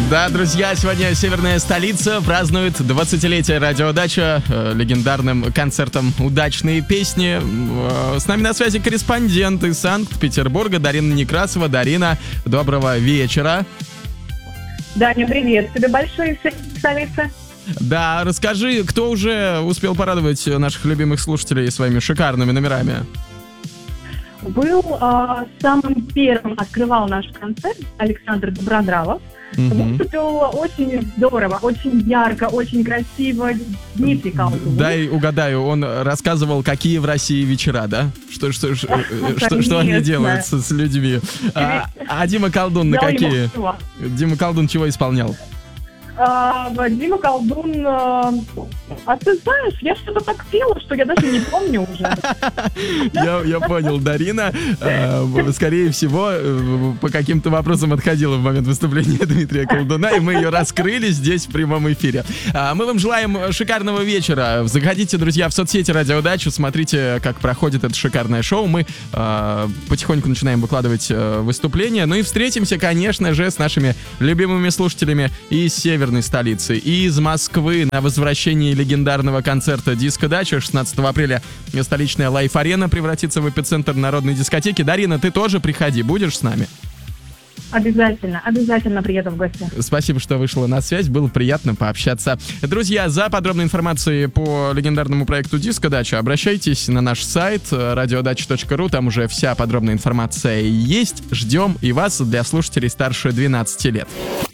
Да, друзья, сегодня северная столица празднует 20-летие радиодача легендарным концертом «Удачные песни». С нами на связи корреспондент из Санкт-Петербурга Дарина Некрасова. Дарина, доброго вечера. Даня, привет тебе большой из столицы. Да, расскажи, кто уже успел порадовать наших любимых слушателей своими шикарными номерами? Был самым первым, открывал наш концерт Александр Добронравов. Выступил очень здорово, очень ярко, очень красиво. Дмитрий Колдун. Дай угадаю, он рассказывал, какие в России вечера, да? Что они делают с людьми. А Дима Колдун на какие? Дима Колдун чего исполнял? Дима Колдун... А ты знаешь, я что-то так пела, что я даже не помню уже. Я понял, Дарина, скорее всего, по каким-то вопросам отходила в момент выступления Дмитрия Колдуна, и мы ее раскрыли здесь в прямом эфире. Мы вам желаем шикарного вечера. Заходите, друзья, в соцсети «Радиодачу», смотрите, как проходит это шикарное шоу. Мы потихоньку начинаем выкладывать выступления. Ну и встретимся, конечно же, с нашими любимыми слушателями из северной столицы, и из Москвы на возвращении легендарного концерта «Диско-дача». 16 апреля столичная Лайф-арена превратится в эпицентр народной дискотеки. Дарина, ты тоже приходи, будешь с нами? Обязательно приеду в гости. Спасибо, что вышла на связь, было приятно пообщаться. Друзья, за подробной информацией по легендарному проекту «Диско-дача» обращайтесь на наш сайт radiodача.ру, там уже вся подробная информация есть. Ждем и вас для слушателей старше 12 лет.